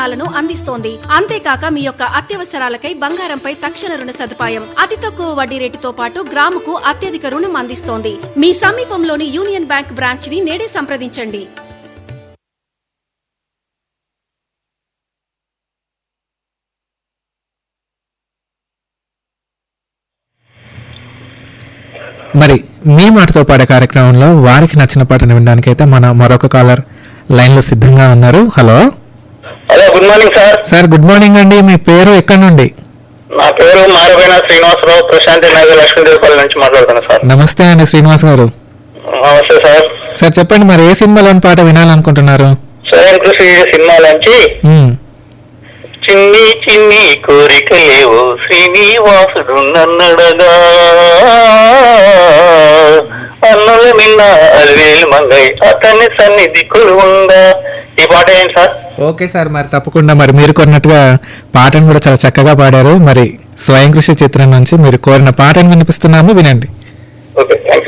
రుణాలను అందిస్తోంది. అంతేకాక మీ యొక్క అత్యవసరాలకై బంగారంపై తక్షణ రుణ సదుపాయం, అతి తక్కువ వడ్డీ రేటుతో పాటు గ్రాముకు అత్యధిక రుణం అందిస్తోంది. మీ సమీపంలోని యూనియన్ బ్యాంక్ బ్రాంచ్ ని నేడే సంప్రదించండి. మరి మీ మాటతో పాడే కార్యక్రమంలో వారికి నచ్చిన పాటను వినడానికైతే మన మరొక కాలర్ లైన్ లో సిద్ధంగా ఉన్నారు. Hello hello, good morning sir. Sir good morning అండి. మీ పేరు ఎక్కడి నుండి? నా పేరు మారబైన శ్రీనివాసరావు, ప్రశాంతి నగర్ లక్ష్మీదేవపల్లి నుంచి మాట్లాడుతున్నా సార్. నమస్తే అండి శ్రీనివాస్ గారు. నమస్తే సార్. సార్ చెప్పండి, మరి ఏ సినిమాలోని పాట వినాలనుకుంటున్నారు? స్వయం కృషి సినిమా నుంచి చిన్ని చిన్ని కోరిక లేవు శ్రీనివాసుడు నన్నడగా అన్నుల మిన్న అల్వేలు మంగై అతన్ని సన్నిధి కొలువుందా. ఈ పాట ఏంటి సార్? ఓకే సార్, మరి తప్పకుండా మరి మీరు కోరినట్టుగా పాటను కూడా చాలా చక్కగా పాడారు. మరి స్వయం కృషి చిత్రం నుంచి మీరు కోరిన పాటను వినిపిస్తున్నాము, వినండి. Okay, thank you.